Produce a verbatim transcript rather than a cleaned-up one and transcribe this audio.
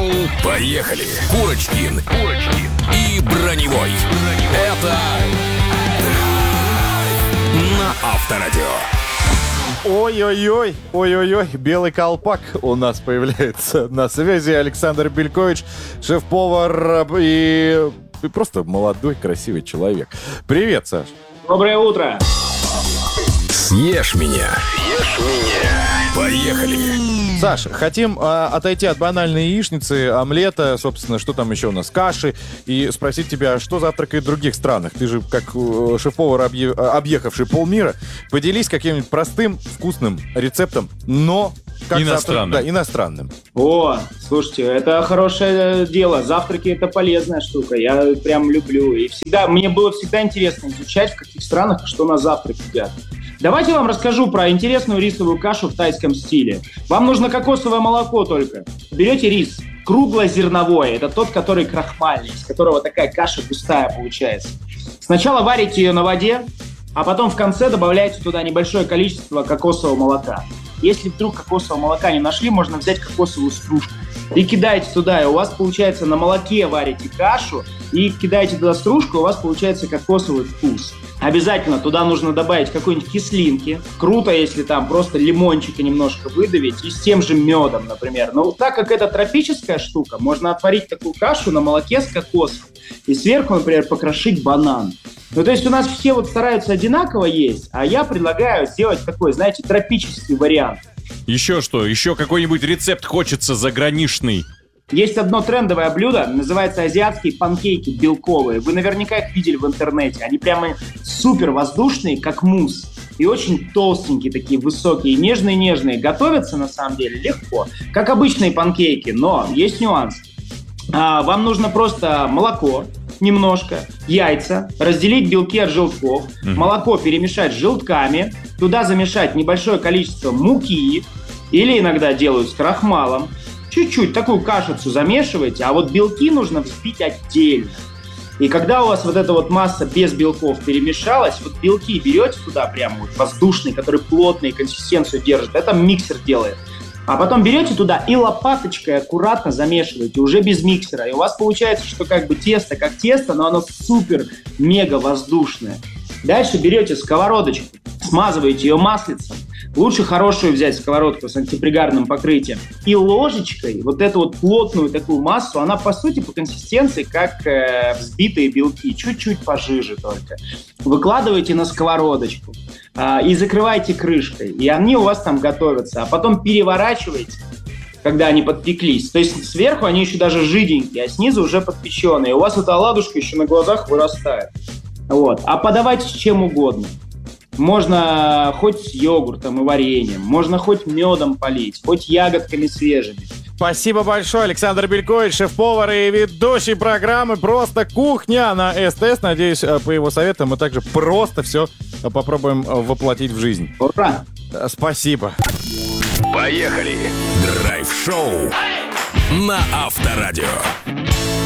Поехали! Курочкин, Курочкин и Броневой. Это на Авторадио. Ой-ой-ой, ой-ой-ой, белый колпак у нас появляется на связи. Александр Белькович, шеф-повар и, и просто молодой, красивый человек. Привет, Саш. Доброе утро. Съешь меня. Съешь меня. Поехали. Саш, хотим э, отойти от банальной яичницы, омлета, собственно, что там еще у нас, каши, и спросить тебя, что завтракает в других странах? Ты же, как э, шеф-повар, объе- объехавший полмира, поделись каким-нибудь простым, вкусным рецептом, но... Как иностранным. Завтрак, да, иностранным. О, слушайте, это хорошее дело. Завтраки — это полезная штука. Я прям люблю. И всегда, мне было всегда интересно изучать, в каких странах что на завтрак едят. Давайте я вам расскажу про интересную рисовую кашу в тайском стиле. Вам нужно кокосовое молоко только. Берете рис круглозерновой. Это тот, который крахмальный, из которого такая каша густая получается. Сначала варите ее на воде, а потом в конце добавляете туда небольшое количество кокосового молока. Если вдруг кокосового молока не нашли, можно взять кокосовую стружку и кидаете туда, и у вас получается на молоке варите кашу, и кидаете туда стружку, у вас получается кокосовый вкус. Обязательно туда нужно добавить какой-нибудь кислинки. Круто, если там просто лимончика немножко выдавить, и с тем же медом, например. Но так как это тропическая штука, можно отварить такую кашу на молоке с кокосом и сверху, например, покрошить банан. Ну, то есть у нас все вот стараются одинаково есть, а я предлагаю сделать такой, знаете, тропический вариант. Еще что? Еще какой-нибудь рецепт хочется заграничный? Есть одно трендовое блюдо, называется азиатские панкейки белковые. Вы наверняка их видели в интернете. Они прямо супер воздушные, как мусс. И очень толстенькие, такие высокие, нежные-нежные. Готовятся, на самом деле, легко. Как обычные панкейки, но есть нюанс. А, вам нужно просто молоко, немножко, яйца, разделить белки от желтков, mm-hmm. молоко перемешать с желтками, туда замешать небольшое количество муки, или иногда делают с крахмалом, чуть-чуть такую кашицу замешиваете, а вот белки нужно взбить отдельно. И когда у вас вот эта вот масса без белков перемешалась, вот белки берете туда прямо вот воздушные, которые плотные, консистенцию держат, это миксер делает. А потом берете туда и лопаточкой аккуратно замешиваете, уже без миксера. И у вас получается, что как бы тесто как тесто, но оно супер-мега воздушное. Дальше берете сковородочку, смазываете ее маслицем. Лучше хорошую взять сковородку с антипригарным покрытием. И ложечкой вот эту вот плотную такую массу, она по сути по консистенции как э, взбитые белки, чуть-чуть пожиже только. Выкладываете на сковородочку э, и закрываете крышкой. И они у вас там готовятся. А потом переворачиваете, когда они подпеклись. То есть сверху они еще даже жиденькие, а снизу уже подпеченные. У вас эта оладушка еще на глазах вырастает. Вот. А подавайте с чем угодно. Можно хоть с йогуртом и вареньем, можно хоть медом полить, хоть ягодками свежими. Спасибо большое, Александр Белькович, шеф-повар и ведущий программы «Просто кухня» на СТС. Надеюсь, по его советам мы также просто все попробуем воплотить в жизнь. Ура! Спасибо. Поехали! Драйв-шоу на Авторадио.